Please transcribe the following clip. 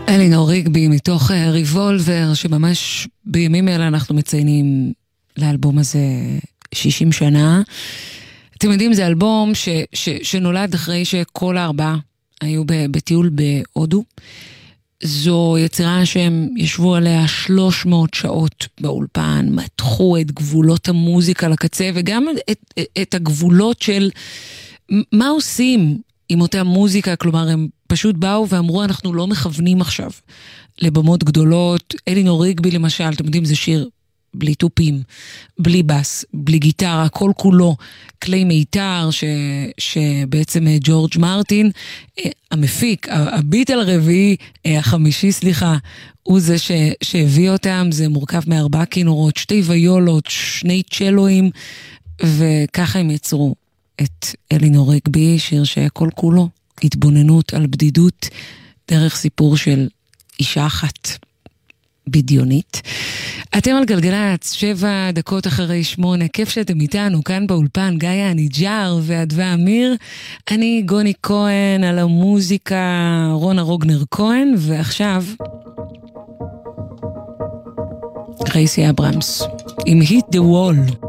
אלינור ריגבי מתוך ריבולבר, שממש בימים אלה אנחנו מציינים לאלבום הזה 60 שנה. אתם יודעים, זה אלבום שנולד אחרי שכל הארבעה היו בטיול בהודו. זו יצירה שהם ישבו עליה 300 שעות באולפן, מתחו את גבולות המוזיקה לקצה, וגם את הגבולות של מה עושים עם אותה מוזיקה. כלומר, הם פשוט באו ואמרו, אנחנו לא מכוונים עכשיו לבמות גדולות. אלינור ריגבי למשל, אתם יודעים, זה שיר בלי טופים, בלי בס, בלי גיטרה, כל כולו כלי מיתר, שבעצם ג'ורג' מרטין, המפיק, הביטל הרביעי, החמישי, סליחה, הוא זה שהביא אותם. זה מורכב מ4 כינורות, 2 ויולות, 2 צ'לואים, וככה הם יצרו את אלינור ריגבי, שיר שכל כולו התבוננות על בדידות דרך סיפור של אישה אחת בדיונית. אתם על גלגלצ, 7 דקות אחרי 8, כיף שאתם איתנו כאן באולפן, גיא הניג'ר ואדווה אמיר. אני גוני כהן, על המוזיקה רונה רוגנר כהן, ועכשיו רייסי אברמס עם Hit the Wall.